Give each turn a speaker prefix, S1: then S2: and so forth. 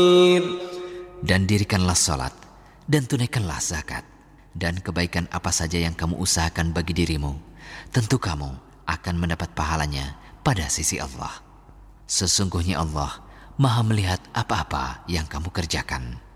S1: Dan dirikanlah salat dan tunaikanlah zakat, dan kebaikan apa saja yang kamu usahakan bagi dirimu, tentu kamu akan mendapat pahalanya pada sisi Allah. Sesungguhnya Allah Maha melihat apa-apa yang kamu kerjakan.